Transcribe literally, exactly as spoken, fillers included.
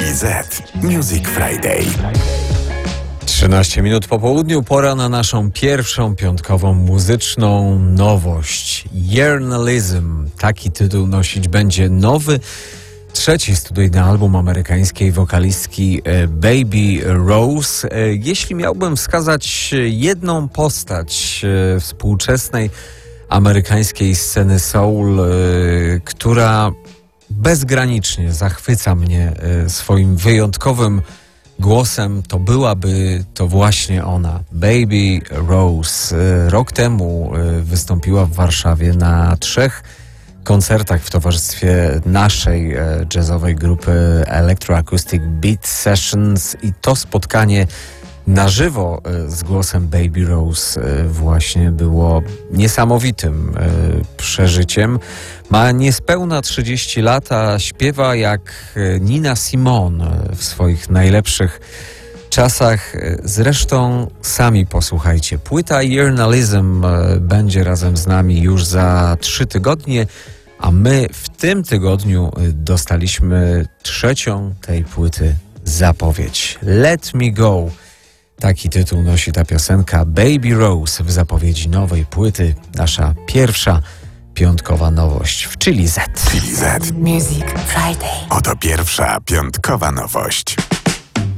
Chili Z Music Friday. trzynaście minut po południu, pora na naszą pierwszą piątkową muzyczną nowość. Yearnalism. Taki tytuł nosić będzie nowy, trzeci studyjny album amerykańskiej wokalistki Baby Rose. Jeśli miałbym wskazać jedną postać współczesnej amerykańskiej sceny soul, która bezgranicznie zachwyca mnie swoim wyjątkowym głosem, to byłaby to właśnie ona, Baby Rose. Rok temu wystąpiła w Warszawie na trzech koncertach w towarzystwie naszej jazzowej grupy Electroacoustic Beat Sessions i to spotkanie na żywo z głosem Baby Rose właśnie było niesamowitym przeżyciem. Ma niespełna trzydzieści lat, a śpiewa jak Nina Simone w swoich najlepszych czasach. Zresztą sami posłuchajcie. Płyta Yearnalism będzie razem z nami już za trzy tygodnie, a my w tym tygodniu dostaliśmy trzecią tej płyty zapowiedź. Let Me Go. Taki tytuł nosi ta piosenka Baby Rose w zapowiedzi nowej płyty. Nasza pierwsza piątkowa nowość w Chili Z. Chili Z Music Friday. Oto pierwsza piątkowa nowość.